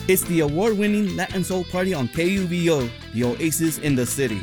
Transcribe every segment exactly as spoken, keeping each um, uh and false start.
It's the award-winning Latin Soul Party on K U V O, the oasis in the city.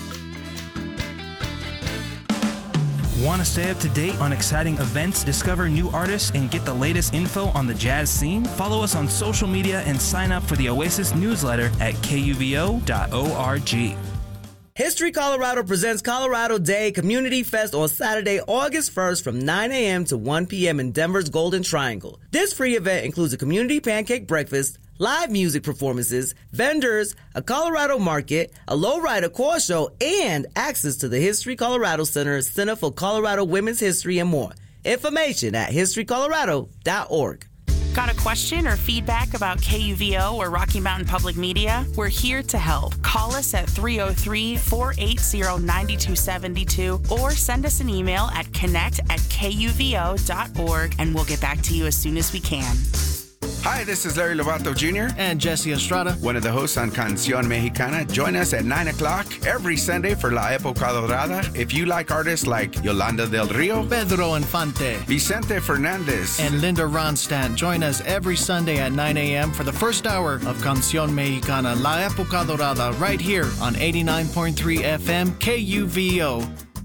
Want to stay up to date on exciting events, discover new artists, and get the latest info on the jazz scene? Follow us on social media and sign up for the Oasis newsletter at K U V O dot org. History Colorado presents Colorado Day Community Fest on Saturday, August first from nine a.m. to one p.m. in Denver's Golden Triangle. This free event includes a community pancake breakfast, live music performances, vendors, a Colorado market, a lowrider car show, and access to the History Colorado Center, Center for Colorado Women's History, and more. Information at history colorado dot org. Got a question or feedback about K U V O or Rocky Mountain Public Media? We're here to help. Call us at three oh three, four eight zero, nine two seven two or send us an email at connect at K U V O dot org and we'll get back to you as soon as we can. Hi, this is Larry Lovato Junior And Jesse Estrada, one of the hosts on Canción Mexicana. Join us at nine o'clock every Sunday for La Época Dorada. If you like artists like Yolanda del Rio, Pedro Infante, Vicente Fernandez, and Linda Ronstadt, join us every Sunday at nine a.m. for the first hour of Canción Mexicana, La Época Dorada, right here on eighty-nine point three F M K U V O.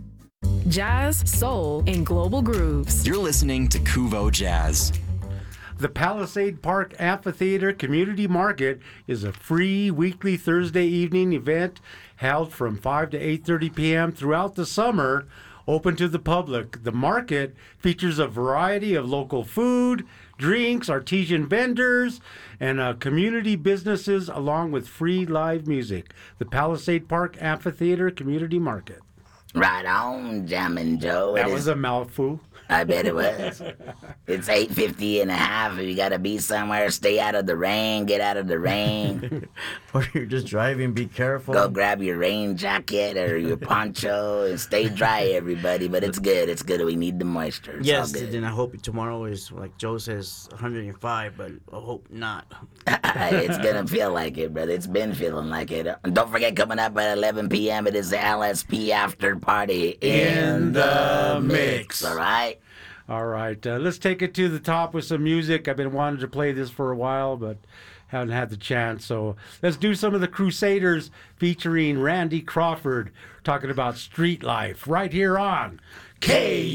Jazz, soul, and global grooves. You're listening to Kuvo Jazz. The Palisade Park Amphitheater Community Market is a free weekly Thursday evening event held from five to eight thirty p.m. throughout the summer, open to the public. The market features a variety of local food, drinks, artisan vendors, and uh, community businesses, along with free live music. The Palisade Park Amphitheater Community Market. Right on, Jammin' Joe. That It was is- a mouthful. I bet it was. It's eight fifty and a half. If you got to be somewhere, stay out of the rain, get out of the rain. Or you're just driving, be careful. Go grab your rain jacket or your poncho and stay dry, everybody. But it's good. It's good. We need the moisture. It's Yes, all good. and I hope tomorrow is, like Joe says, one hundred five, but I hope not. It's going to feel like it, brother. It's been feeling like it. And don't forget, coming up at eleven p.m., it is the L S P after party In the mix. All right? All right, uh, let's take it to the top with some music. I've been wanting to play this for a while, but haven't had the chance. So let's do some of the Crusaders featuring Randy Crawford, talking about street life right here on K